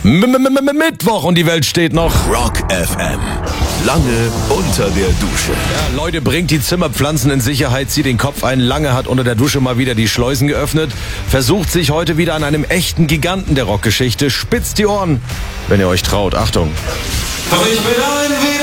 Mittwoch und die Welt steht noch. Rock FM. Lange unter der Dusche. Ja, Leute, bringt die Zimmerpflanzen in Sicherheit, zieht den Kopf ein. Lange hat unter der Dusche mal wieder die Schleusen geöffnet. Versucht sich heute wieder an einem echten Giganten der Rockgeschichte. Spitzt die Ohren, wenn ihr euch traut. Achtung. Doch ich bin ein